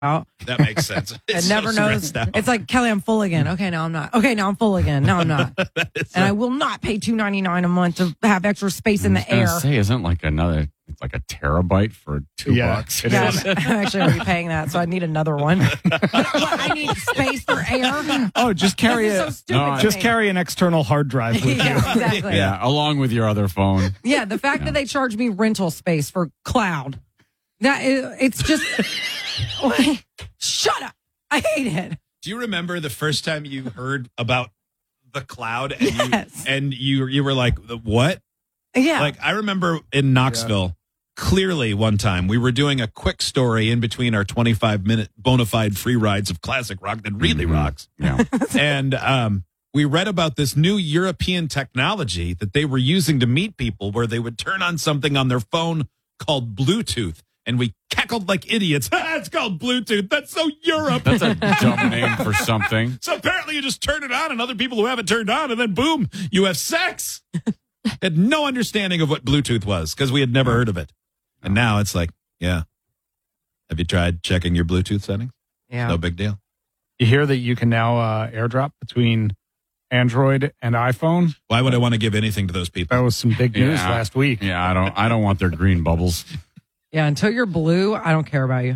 out. That makes sense. It never knows. It's like, Kelly, I'm full again. Okay, now I'm not. Okay, now I'm full again. No, I'm not. And I will not pay $2.99 a month to have extra space in the air. Say, isn't like it's like a terabyte for $2? It is. I'm actually already paying that, so I need another one. I need space for air. Oh, just carry carry an external hard drive with you. Exactly. Yeah, along with your other phone. Yeah, the fact that they charge me rental space for cloud, it's just shut up. I hate it. Do you remember the first time you heard about the cloud and you were like, what? Yeah. Like, I remember in Knoxville, clearly one time we were doing a quick story in between our 25-minute bona fide free rides of classic rock that really rocks. Yeah. And we read about this new European technology that they were using to meet people where they would turn on something on their phone called Bluetooth. And we cackled like idiots. It's called Bluetooth. That's so Europe. That's a dumb name for something. So apparently you just turn it on and other people who have it turned on, and then boom, you have sex. Had no understanding of what Bluetooth was because we had never heard of it. And now it's like, yeah. Have you tried checking your Bluetooth settings? Yeah. No big deal. You hear that you can now airdrop between Android and iPhone? Why would I want to give anything to those people? That was some big news last week. Yeah, I don't want their green bubbles. Yeah, until you're blue, I don't care about you.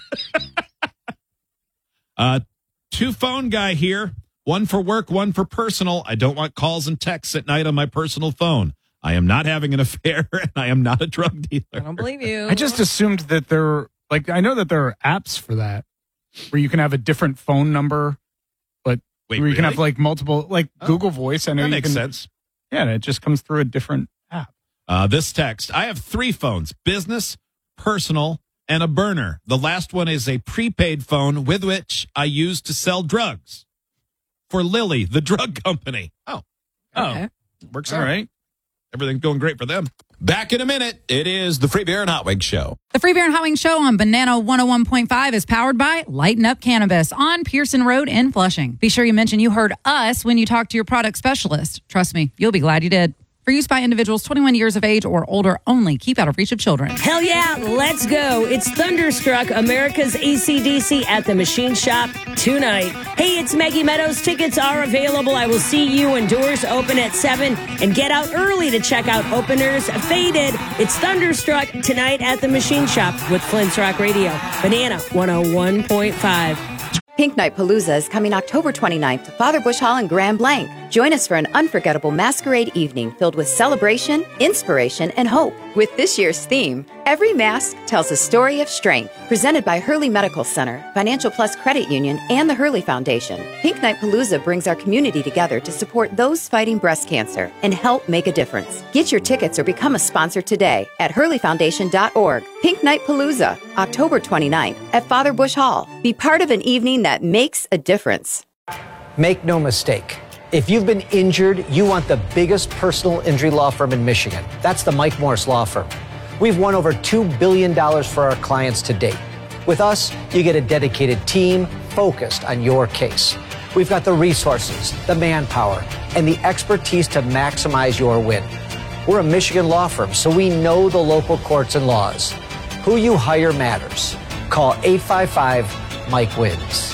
Two phone guy here. One for work, one for personal. I don't want calls and texts at night on my personal phone. I am not having an affair, and I am not a drug dealer. I don't believe you. I just assumed that I know that there are apps for that where you can have a different phone number, but Wait, where you can really? have like multiple, Google Voice. I know That you makes can, sense. Yeah, and it just comes through a different app. This text. I have 3 phones, business, personal, and a burner. The last one is a prepaid phone with which I use to sell drugs for Lilly, the drug company. Okay. Works All out. right. Everything's going great for them. Back in a minute. It is the Free Beer and Hot Wings Show. The Free Beer and Hot Wings Show on Banana 101.5 is powered by Lighten Up Cannabis on Pearson Road in Flushing. Be sure you mention you heard us when you talk to your product specialist. Trust me, you'll be glad you did. For use by individuals 21 years of age or older only. Keep out of reach of children. Hell yeah, let's go. It's Thunderstruck, America's AC/DC at the Machine Shop tonight. Hey, it's Maggie Meadows. Tickets are available. I will see you when doors open at 7 and get out early to check out openers faded. It's Thunderstruck tonight at the Machine Shop with Flint's Rock Radio. Banana 101.5. Pink Night Palooza is coming October 29th to Father Bush Hall in Grand Blanc. Join us for an unforgettable masquerade evening filled with celebration, inspiration, and hope. With this year's theme, Every Mask Tells a Story of Strength, presented by Hurley Medical Center, Financial Plus Credit Union, and the Hurley Foundation. Pink Night Palooza brings our community together to support those fighting breast cancer and help make a difference. Get your tickets or become a sponsor today at hurleyfoundation.org. Pink Night Palooza, October 29th at Father Bush Hall. Be part of an evening that makes a difference. Make no mistake. If you've been injured, you want the biggest personal injury law firm in Michigan. That's the Mike Morris Law Firm. We've won over $2 billion for our clients to date. With us, you get a dedicated team focused on your case. We've got the resources, the manpower, and the expertise to maximize your win. We're a Michigan law firm, so we know the local courts and laws. Who you hire matters. Call 855-MIKE-WINS.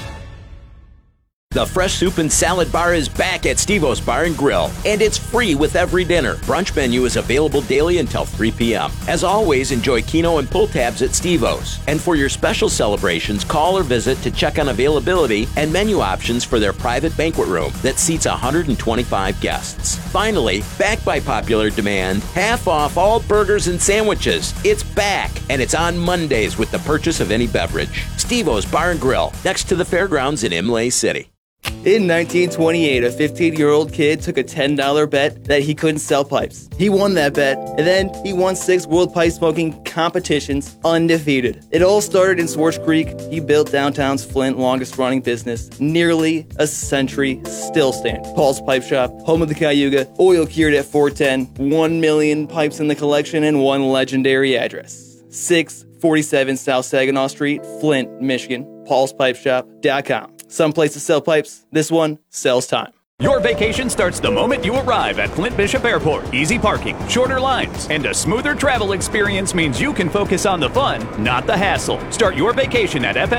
The Fresh Soup and Salad Bar is back at Steve-O's Bar and Grill, and it's free with every dinner. Brunch menu is available daily until 3 p.m. As always, enjoy Keno and pull tabs at Steve-O's. And for your special celebrations, call or visit to check on availability and menu options for their private banquet room that seats 125 guests. Finally, back by popular demand, half off all burgers and sandwiches. It's back, and it's on Mondays with the purchase of any beverage. Steve-O's Bar and Grill, next to the fairgrounds in Imlay City. In 1928, a 15-year-old kid took a $10 bet that he couldn't sell pipes. He won that bet, and then he won 6 world pipe smoking competitions undefeated. It all started in Swartz Creek. He built downtown's Flint longest-running business, nearly a century, still standing. Paul's Pipe Shop, home of the Cayuga, oil cured at 410, 1 million pipes in the collection, and one legendary address. 647 South Saginaw Street, Flint, Michigan. paulspipeshop.com. Some places sell pipes. This one sells time. Your vacation starts the moment you arrive at Flint Bishop Airport. Easy parking, shorter lines, and a smoother travel experience means you can focus on the fun, not the hassle. Start your vacation at